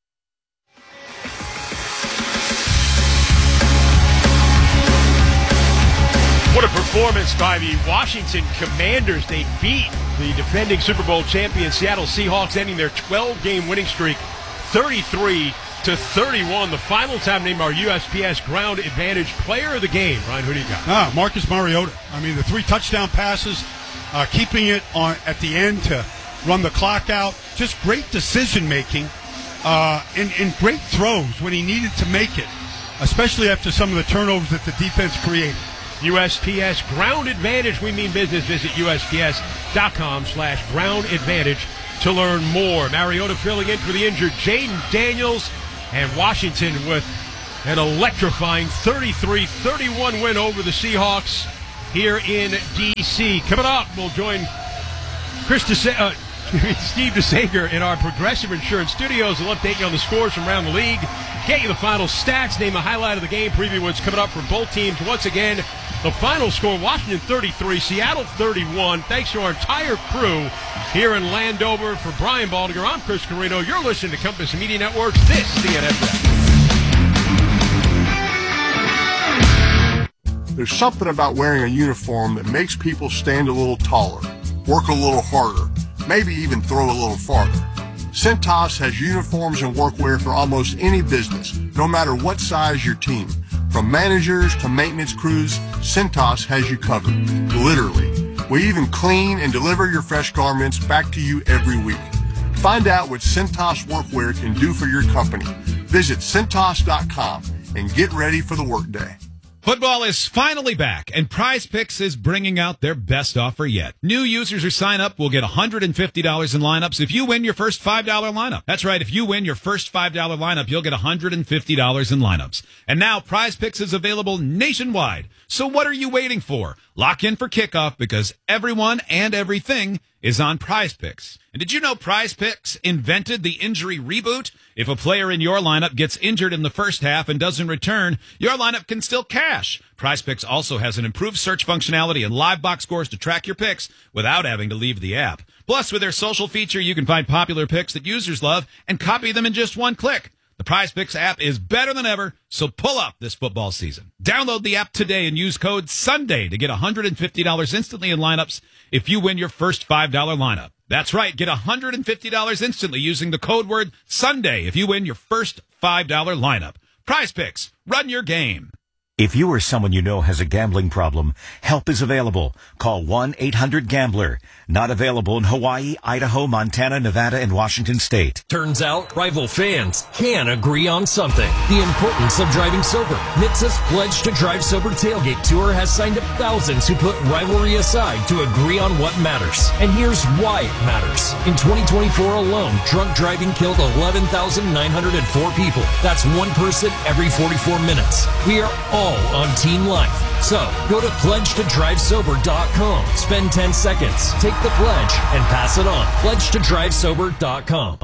What a performance by the Washington Commanders. They beat the defending Super Bowl champion Seattle Seahawks, ending their twelve-game winning streak thirty-three to thirty-one. The final time named our U S P S Ground Advantage Player of the Game. Ryan, who do you got? Ah, Marcus Mariota. I mean, the three touchdown passes, uh, keeping it on at the end to run the clock out. Just great decision-making uh, and, and great throws when he needed to make it, especially after some of the turnovers that the defense created. U S P S Ground Advantage. We mean business. Visit U S P S dot com slash Ground Advantage to learn more. Mariota filling in for the injured Jaden Daniels, and Washington with An electrifying thirty-three thirty-one win over the Seahawks here in D C. Coming up, we'll join Chris DeSa- uh, Steve DeSager in our Progressive Insurance studios. We'll update you on the scores from around the league, get you the final stats, name a highlight of the game, preview what's coming up for both teams. Once again, the final score, Washington thirty-three, Seattle thirty-one. Thanks to our entire crew here in Landover. For Brian Baldinger, I'm Chris Carino. You're listening to Compass Media Networks. This is the N F L. There's something about wearing a uniform that makes people stand a little taller, work a little harder, maybe even throw a little farther. Cintas has uniforms and workwear for almost any business, no matter what size your team. From managers to maintenance crews, Cintas has you covered, literally. We even clean and deliver your fresh garments back to you every week. Find out what Cintas workwear can do for your company. Visit Cintas dot com and get ready for the workday. Football is finally back, and Prize Picks is bringing out their best offer yet. New users who sign up will get one hundred fifty dollars in lineups if you win your first five dollar lineup. That's right, if you win your first five dollar lineup, you'll get one hundred fifty dollars in lineups. And now Prize Picks is available nationwide. So what are you waiting for? Lock in for kickoff because everyone and everything is on Prize Picks. And did you know Prize Picks invented the injury reboot? If a player in your lineup gets injured in the first half and doesn't return, your lineup can still cash. Prize Picks also has an improved search functionality and live box scores to track your picks without having to leave the app. Plus, with their social feature, you can find popular picks that users love and copy them in just one click. The Prize Picks app is better than ever, so pull up this football season. Download the app today and use code SUNDAY to get one hundred fifty dollars instantly in lineups if you win your first five dollar lineup. That's right, get one hundred fifty dollars instantly using the code word SUNDAY if you win your first five dollar lineup. Prize Picks, run your game. If you or someone you know has a gambling problem, help is available. Call one eight hundred gambler. Not available in Hawaii, Idaho, Montana, Nevada, and Washington State. Turns out rival fans can agree on something. The importance of driving sober. N H T S A's Pledge to Drive Sober Tailgate Tour has signed up thousands who put rivalry aside to agree on what matters. And here's why it matters. In twenty twenty-four alone, drunk driving killed eleven thousand nine hundred four people. That's one person every forty-four minutes. We are all on Team Life. So, go to pledge to drive sober dot com. Spend ten seconds, take the pledge, and pass it on. pledge to drive sober dot com.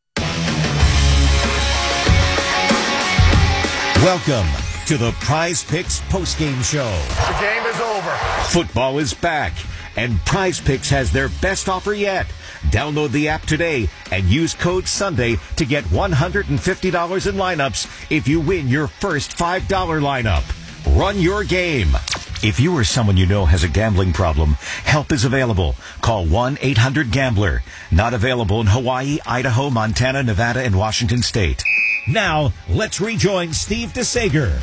Welcome to the Prize Picks postgame show. The game is over. Football is back, and Prize Picks has their best offer yet. Download the app today and use code SUNDAY to get one hundred fifty dollars in lineups if you win your first five dollar lineup. Run your game. If you or someone you know has a gambling problem, help is available. Call one eight hundred gambler. Not available in Hawaii, Idaho, Montana, Nevada, and Washington State. Now, let's rejoin Steve DeSager.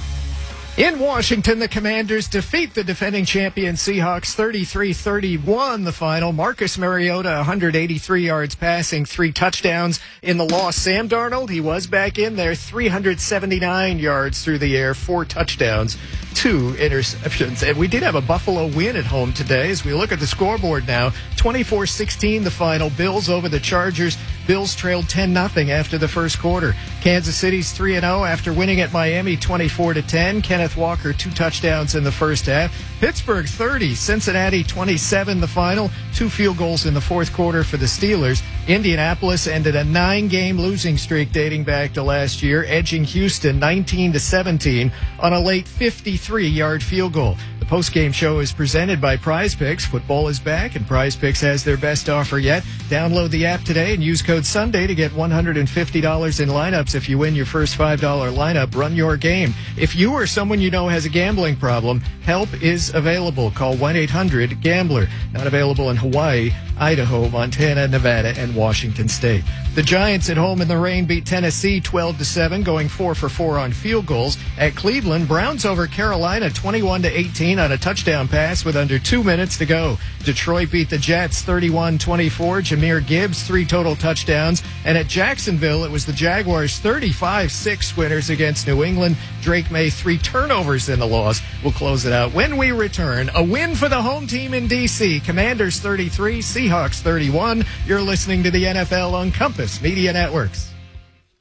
In Washington, the Commanders defeat the defending champion Seahawks thirty-three thirty-one the final. Marcus Mariota, one hundred eighty-three yards passing, three touchdowns in the loss. Sam Darnold, he was back in there, three hundred seventy-nine yards through the air, four touchdowns, two interceptions. And we did have a Buffalo win at home today. As we look at the scoreboard now, twenty-four sixteen the final. Bills over the Chargers. Bills trailed ten nothing after the first quarter. Kansas City's three and oh after winning at Miami twenty-four to ten. Kenneth Walker, two touchdowns in the first half. Pittsburgh thirty, Cincinnati twenty-seven the final. Two field goals in the fourth quarter for the Steelers. Indianapolis ended a nine-game losing streak dating back to last year, edging Houston nineteen to seventeen on a late fifty-three-yard field goal. The postgame show is presented by Prize Picks. Football is back, and Prize Picks has their best offer yet. Download the app today and use code SUNDAY to get one hundred fifty dollars in lineups if you win your first five dollar lineup. Run your game. If you or someone you know has a gambling problem, help is available. Call one eight hundred gambler. Not available in Hawaii, Idaho, Montana, Nevada, and Washington State. The Giants at home in the rain beat Tennessee twelve to seven, going four for four on field goals. At Cleveland, Browns over Carolina twenty-one to eighteen on a touchdown pass with under two minutes to go. Detroit beat the Jets thirty-one twenty-four. Jahmyr Gibbs, three total touchdowns. And at Jacksonville, it was the Jaguars thirty-five six winners against New England. Drake May, three turnovers in the loss. We'll close it out when we return. A win for the home team in D C. Commanders thirty-three, Seahawks thirty-one. You're listening to the N F L on Compass Media Networks.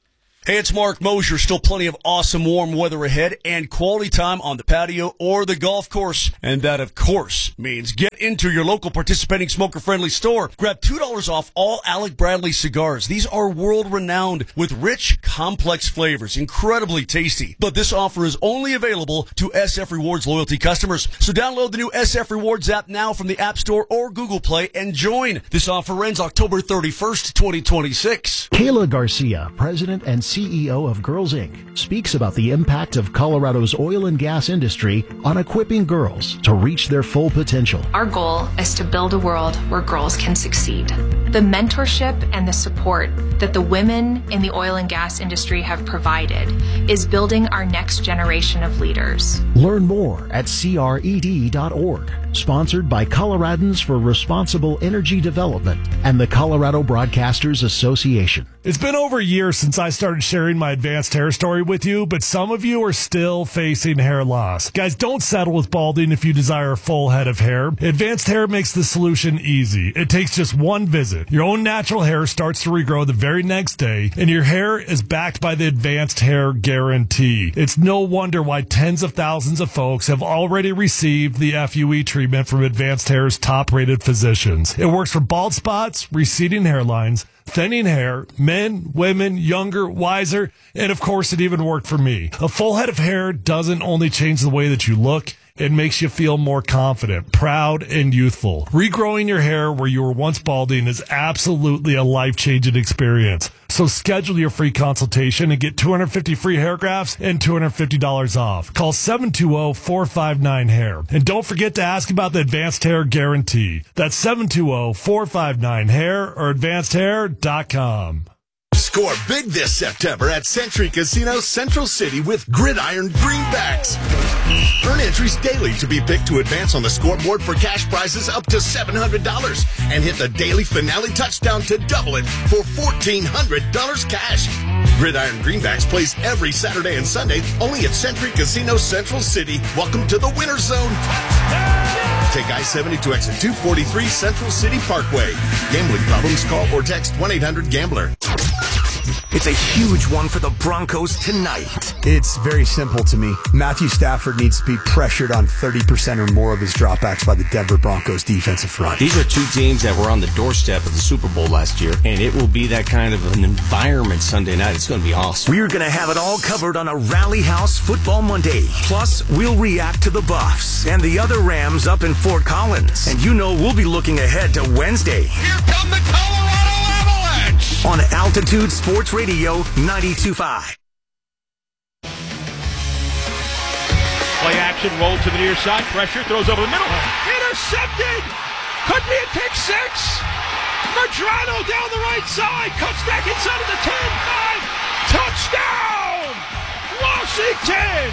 Hey, it's Mark Mosier. Still plenty of awesome warm weather ahead and quality time on the patio or the golf course. And that, of course, means get into your local participating smoker-friendly store. Grab two dollars off all Alec Bradley cigars. These are world-renowned with rich, complex flavors, incredibly tasty. But this offer is only available to S F Rewards loyalty customers. So download the new S F Rewards app now from the App Store or Google Play and join. This offer ends October thirty-first, twenty twenty-six. Kayla Garcia, President and C E O of Girls Incorporated, speaks about the impact of Colorado's oil and gas industry on equipping girls to reach their full potential. Our goal is to build a world where girls can succeed. The mentorship and the support that the women in the oil and gas industry have provided is building our next generation of leaders. Learn more at C R E D dot org. Sponsored by Coloradans for Responsible Energy Development and the Colorado Broadcasters Association. It's been over a year since I started sharing my advanced hair story with you, but some of you are still facing hair loss. Guys, don't settle with balding if you desire a full head of hair. Advanced Hair makes the solution easy. It takes just one visit. Your own natural hair starts to regrow the very next day, and your hair is backed by the Advanced Hair Guarantee. It's no wonder why tens of thousands of folks have already received the F U E treatment from Advanced Hair's top-rated physicians. It works for bald spots, receding hairlines, thinning hair, men, women, younger, wiser, and of course it even worked for me. A full head of hair doesn't only change the way that you look, it makes you feel more confident, proud, and youthful. Regrowing your hair where you were once balding is absolutely a life-changing experience. So schedule your free consultation and get two hundred fifty free hair grafts and two hundred fifty dollars off. Call seven two zero, four five nine, hair. And don't forget to ask about the Advanced Hair Guarantee. That's seven two zero, four five nine, hair or advanced hair dot com. Score big this September at Century Casino Central City with Gridiron Greenbacks. Earn entries daily to be picked to advance on the scoreboard for cash prizes up to seven hundred dollars and hit the daily finale touchdown to double it for fourteen hundred dollars cash. Gridiron Greenbacks plays every Saturday and Sunday only at Century Casino Central City. Welcome to the Winter Zone. Take I seventy to exit two forty-three Central City Parkway. Gambling problems? Call or text one eight hundred gambler. It's a huge one for the Broncos tonight. It's very simple to me. Matthew Stafford needs to be pressured on thirty percent or more of his dropbacks by the Denver Broncos defensive front. These are two teams that were on the doorstep of the Super Bowl last year, and it will be that kind of an environment Sunday night. It's going to be awesome. We're going to have it all covered on a Rally House Football Monday. Plus, we'll react to the Buffs and the other Rams up in Fort Collins. And you know we'll be looking ahead to Wednesday. Here come the Colorado Avalanche! On Altitude Sports Radio ninety-two point five. Play action, roll to the near side, pressure, throws over the middle. Intercepted! Could be a pick six! Medrano down the right side, cuts back inside of the ten, nine, touchdown! Washington!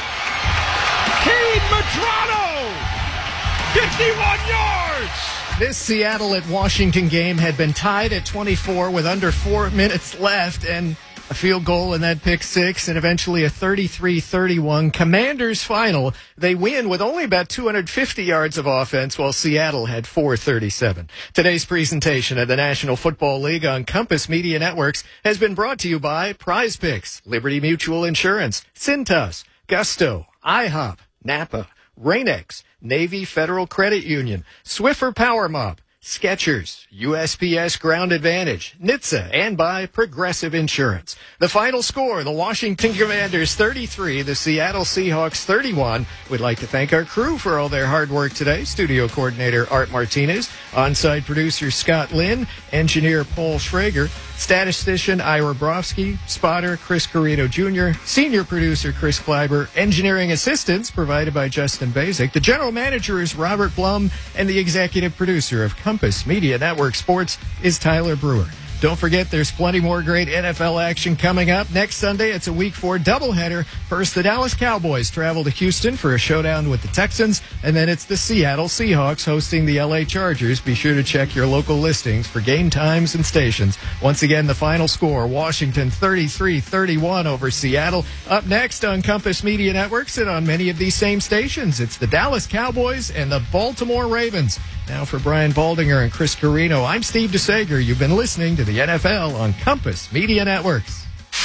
Kane Medrano! fifty-one yards! This Seattle at Washington game had been tied at twenty-four with under four minutes left, and a field goal and that pick six, and eventually a thirty-three thirty-one Commanders final. They win with only about two hundred fifty yards of offense, while Seattle had four thirty-seven. Today's presentation of the National Football League on Compass Media Networks has been brought to you by Prize Picks, Liberty Mutual Insurance, Cintas, Gusto, IHOP, Napa, Rain-X, Navy Federal Credit Union, Swiffer Power Mop, Skechers, U S P S Ground Advantage, N H T S A, and by Progressive Insurance. The final score, the Washington Commanders thirty-three, the Seattle Seahawks thirty-one. We'd like to thank our crew for all their hard work today. Studio coordinator Art Martinez, on-site producer Scott Lynn, engineer Paul Schrager, statistician Ira Brofsky, spotter Chris Carrito Junior, senior producer Chris Kleiber, engineering assistance provided by Justin Basic. The general manager is Robert Blum, and the executive producer of Compass Media Network Sports is Tyler Brewer. Don't forget, there's plenty more great N F L action coming up. Next Sunday, it's a Week four doubleheader. First, the Dallas Cowboys travel to Houston for a showdown with the Texans, and then it's the Seattle Seahawks hosting the L A Chargers. Be sure to check your local listings for game times and stations. Once again, the final score, Washington thirty-three thirty-one over Seattle. Up next on Compass Media Networks and on many of these same stations, it's the Dallas Cowboys and the Baltimore Ravens. Now for Brian Baldinger and Chris Carrino, I'm Steve DeSager. You've been listening to the N F L on Compass Media Networks.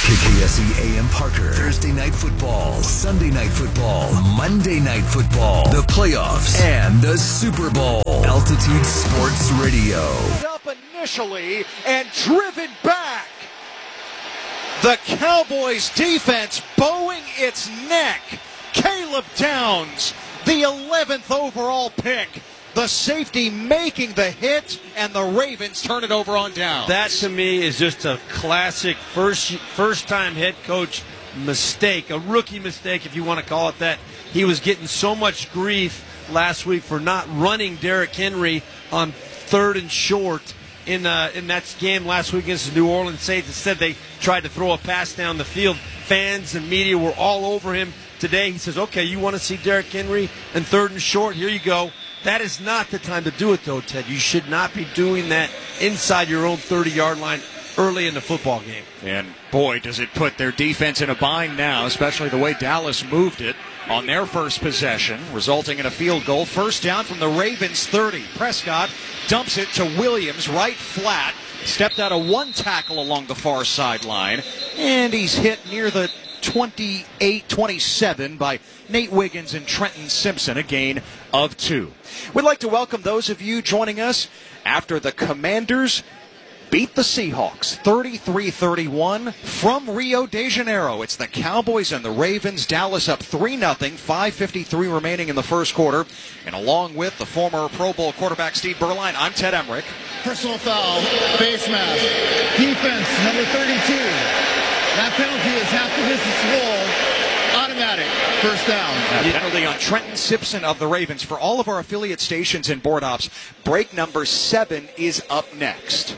K K S E A M Parker. Thursday night football, Sunday night football, Monday night football, the playoffs, and the Super Bowl. Altitude Sports Radio. Up initially and driven back. The Cowboys defense bowing its neck. Caleb Downs, the eleventh overall pick. The safety making the hit, and the Ravens turn it over on Downs. That, to me, is just a classic first, first-time head coach mistake, a rookie mistake, if you want to call it that. He was getting so much grief last week for not running Derrick Henry on third and short in uh, in that game last week against the New Orleans Saints. Instead, they tried to throw a pass down the field. Fans and media were all over him today. He says, okay, you want to see Derrick Henry in third and short? Here you go. That is not the time to do it, though, Ted. You should not be doing that inside your own thirty-yard line early in the football game. And, boy, does it put their defense in a bind now, especially the way Dallas moved it on their first possession, resulting in a field goal. First down from the Ravens' thirty. Prescott dumps it to Williams, right flat. Stepped out of one tackle along the far sideline, and he's hit near the twenty-eight twenty-seven by Nate Wiggins and Trenton Simpson, a gain of two. We'd like to welcome those of you joining us after the Commanders beat the Seahawks thirty-three thirty-one from Rio de Janeiro. It's the Cowboys and the Ravens. Dallas up three nothing, five fifty-three remaining in the first quarter. And along with the former Pro Bowl quarterback Steve Berline, I'm Ted Emmerich. Personal foul, face mask, defense, number thirty-two. That penalty is half the distance wall, automatic, first down. A penalty on Trenton Simpson of the Ravens. For all of our affiliate stations and board ops, break number seven is up next.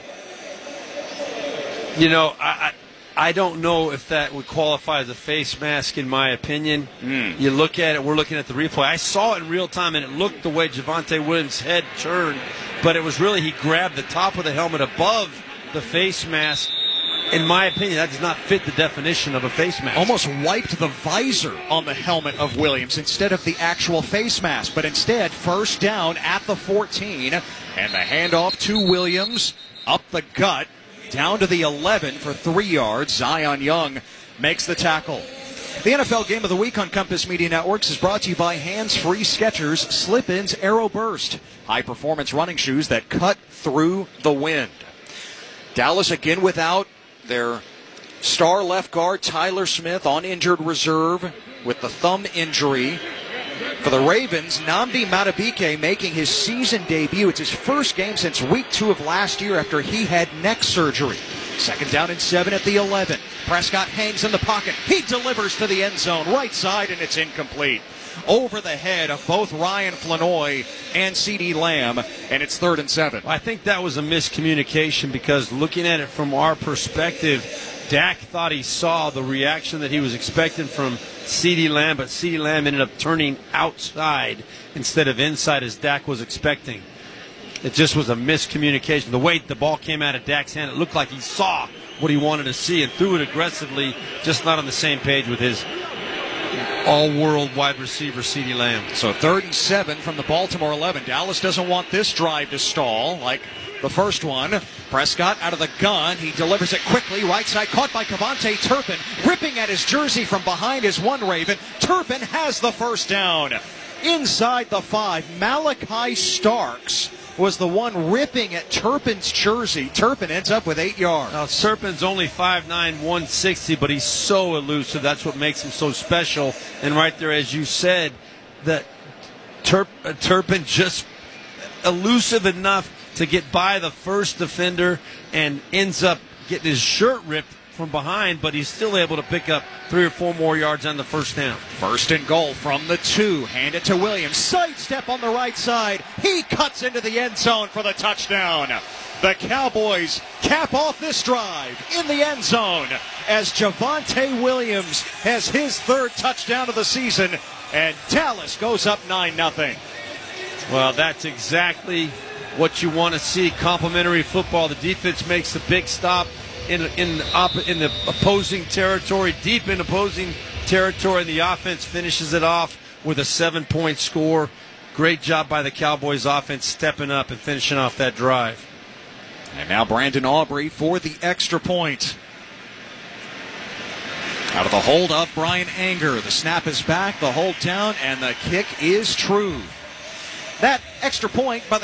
You know, I, I I don't know if that would qualify as a face mask, in my opinion. Mm. You look at it, we're looking at the replay. I saw it in real time, and it looked the way Javonte Williams' head turned, but it was really he grabbed the top of the helmet above the face mask. In my opinion, that does not fit the definition of a face mask. Almost wiped the visor on the helmet of Williams instead of the actual face mask, but instead first down at the fourteen, and the handoff to Williams up the gut. Down to the eleven for three yards. Zion Young makes the tackle. The N F L Game of the Week on Compass Media Networks is brought to you by Hands Free Skechers Slip-Ins Aero Burst. High-performance running shoes that cut through the wind. Dallas again without their star left guard Tyler Smith on injured reserve with the thumb injury. For the Ravens, Nnamdi Madubuike making his season debut. It's his first game since week two of last year after he had neck surgery. Second down and seven at the eleven. Prescott hangs in the pocket. He delivers to the end zone, right side, and it's incomplete. Over the head of both Ryan Flanoy and CeeDee Lamb, and it's third and seven. I think that was a miscommunication because looking at it from our perspective, Dak thought he saw the reaction that he was expecting from CeeDee Lamb, but CeeDee Lamb ended up turning outside instead of inside as Dak was expecting. It just was a miscommunication. The way the ball came out of Dak's hand, it looked like he saw what he wanted to see and threw it aggressively, just not on the same page with his all-world wide receiver CeeDee Lamb. So third and seven from the Baltimore eleven. Dallas doesn't want this drive to stall like the first one. Prescott out of the gun. He delivers it quickly. Right side caught by Kevontae Turpin. Ripping at his jersey from behind is one Raven. Turpin has the first down. Inside the five, Malachi Starks was the one ripping at Turpin's jersey. Turpin ends up with eight yards. Now, Turpin's only five nine, one sixty, but he's so elusive. That's what makes him so special. And right there, as you said, that Turp, uh, Turpin just elusive enough to get by the first defender and ends up getting his shirt ripped from behind, but he's still able to pick up three or four more yards on the first down. First and goal from the two. Hand it to Williams. Sidestep on the right side. He cuts into the end zone for the touchdown. The Cowboys cap off this drive in the end zone as Javonte Williams has his third touchdown of the season, and Dallas goes up nine nothing. Well, that's exactly what you want to see. Complimentary football. The defense makes the big stop in in the, op, in the opposing territory, deep in opposing territory, and the offense finishes it off with a seven-point score. Great job by the Cowboys offense stepping up and finishing off that drive. And now Brandon Aubrey for the extra point. Out of the hold up, Brian Anger. The snap is back, the hold down, and the kick is true. That extra point by the